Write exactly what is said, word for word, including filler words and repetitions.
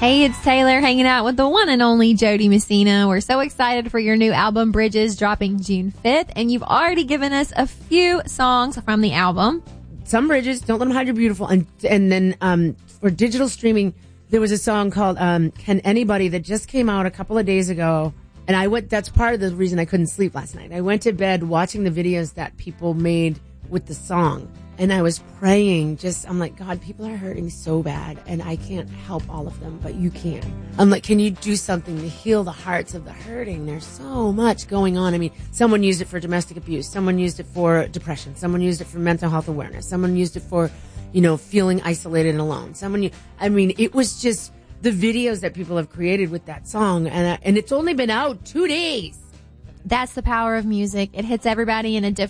Hey, it's Taylor hanging out with the one and only Jody Messina. We're so excited for your new album, Bridges, dropping June fifth. And you've already given us a few songs from the album. Some Bridges, Don't Let Them Hide Your Beautiful. And and then um, for digital streaming, there was a song called um, Can Anybody that just came out a couple of days ago. And I went, that's part of the reason I couldn't sleep last night. I went to bed watching the videos that people made with the song. And I was praying, just, I'm like, God, people are hurting so bad, and I can't help all of them, but you can. I'm like, can you do something to heal the hearts of the hurting? There's so much going on. I mean, someone used it for domestic abuse. Someone used it for depression. Someone used it for mental health awareness. Someone used it for, you know, feeling isolated and alone. Someone, I mean, it was just the videos that people have created with that song, and, uh, and it's only been out two days. That's the power of music. It hits everybody in a different